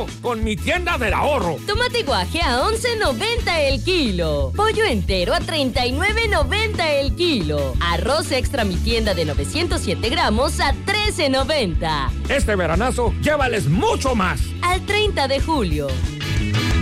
verano con mi tienda del ahorro. Tomate guaje a 11.90 el kilo. Pollo entero a 39.90 el kilo. Arroz extra mi tienda de 907 gramos a 13.90. Este veranazo, llévales mucho más. Al 30 de julio.